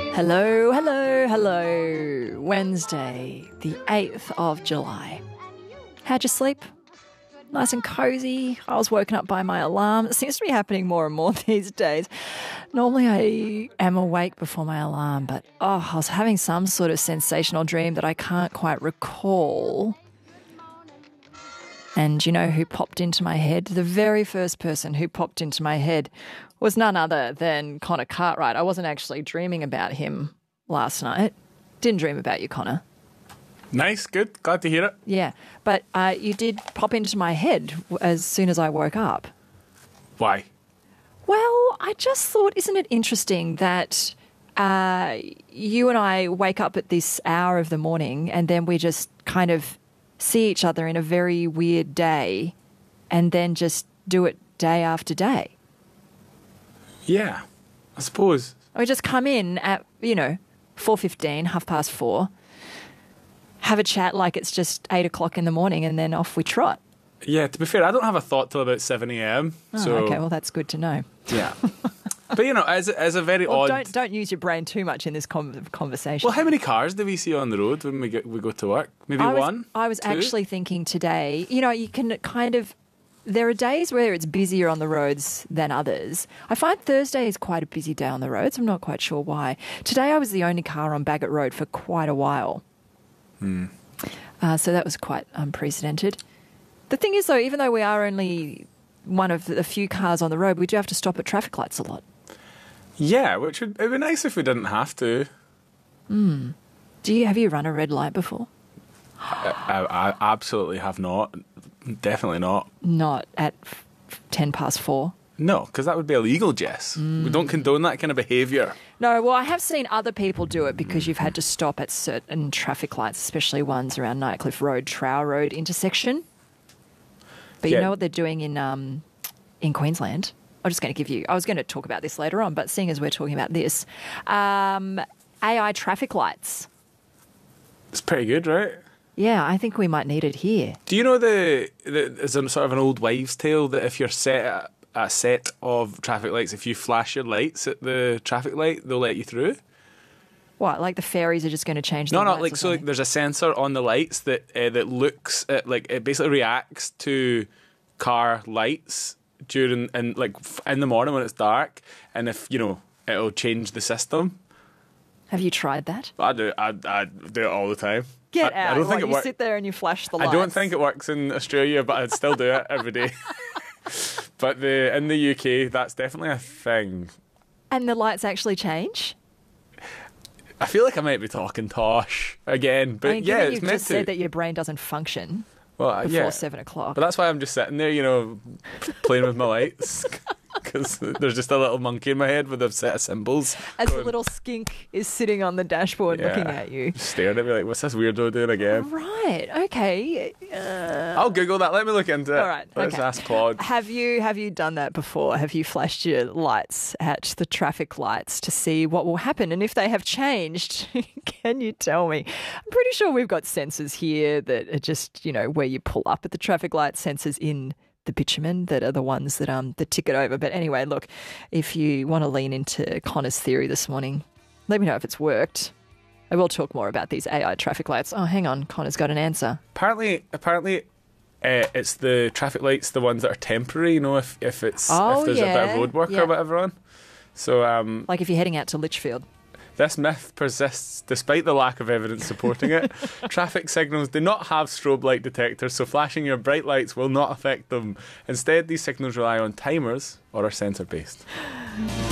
Hello, hello, hello. Wednesday, the 8th of July. How'd you sleep? Nice and cozy. I was woken up by my alarm. It seems to be happening more and more these days. Normally I am awake before my alarm, but I was having some sort of sensational dream that I can't quite recall. And you know who popped into my head? The very first person who popped into my head was none other than Connor Cartwright. I wasn't actually dreaming about him last night. Didn't dream about you, Connor. Nice, good. Glad to hear it. Yeah, but you did pop into my head as soon as I woke up. Why? Well, I just thought, isn't it interesting that you and I wake up at this hour of the morning and then we just kind of see each other in a very weird day and then just do it day after day. Yeah, I suppose. We just come in at, 4:15, 4:30, have a chat like it's just 8 o'clock in the morning and then off we trot. Yeah, to be fair, I don't have a thought till about 7 a.m. Oh, so okay, well, that's good to know. Yeah. But, as a very odd... Don't use your brain too much in this conversation. Well, how many cars do we see on the road when we go to work? Maybe one? I was two? Actually thinking today, you can kind of... There are days where it's busier on the roads than others. I find Thursday is quite a busy day on the roads. I'm not quite sure why. Today I was the only car on Bagot Road for quite a while. So that was quite unprecedented. The thing is, though, even though we are only one of the few cars on the road, we do have to stop at traffic lights a lot. Yeah, which would be nice if we didn't have to. Have you run a red light before? I absolutely have not. Definitely not. Not at 4:10. No, because that would be illegal, Jess. We don't condone that kind of behaviour. No, well, I have seen other people do it because you've had to stop at certain traffic lights, especially ones around Nightcliff Road, Trower Road intersection. But you know what they're doing in Queensland? I was going to talk about this later on, but seeing as we're talking about this, AI traffic lights. It's pretty good, right? Yeah, I think we might need it here. Do you know there's a sort of an old wives' tale that if you're set at a set of traffic lights, if you flash your lights at the traffic light, they'll let you through? What, like the fairies are just going to change the lights? No, so there's a sensor on the lights that looks at, it basically reacts to car lights in the morning when it's dark, and if, it'll change the system. Have you tried that? I do it all the time. Get out. I don't think you sit there and you flash the lights. I don't think it works in Australia, but I'd still do it every day. But in the UK, that's definitely a thing. And the lights actually change? I feel like I might be talking tosh again, but it's meant to. You've just said that your brain doesn't function before 7 o'clock. But that's why I'm just sitting there, playing with my lights. Because there's just a little monkey in my head with a set of symbols. As the little skink is sitting on the dashboard looking at you. Staring at me like, what's this weirdo doing again? Right, okay. I'll Google that. Let me look into it. All right, Let's ask Claude. Have you done that before? Have you flashed your lights at the traffic lights to see what will happen? And if they have changed, can you tell me? I'm pretty sure we've got sensors here that are just, where you pull up at the traffic light, sensors in the bitumen that are the ones that tick it over. But anyway, look, if you want to lean into Connor's theory this morning, let me know if it's worked. I will talk more about these AI traffic lights. Oh, hang on, Connor's got an answer. Apparently, it's the traffic lights, the ones that are temporary. If there's a bit of road work or whatever on. So, like if you're heading out to Litchfield. This myth persists despite the lack of evidence supporting it. Traffic signals do not have strobe light detectors, so flashing your bright lights will not affect them. Instead, these signals rely on timers or are sensor-based.